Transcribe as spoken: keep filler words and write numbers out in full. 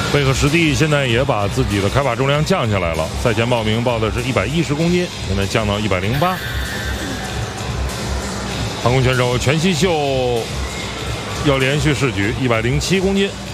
贝克什蒂现在也把自己的开把重量降下来了，赛前报名报的是一百一十公斤，现在降到一百零八。航空选手全希秀要连续试举一百零七公斤。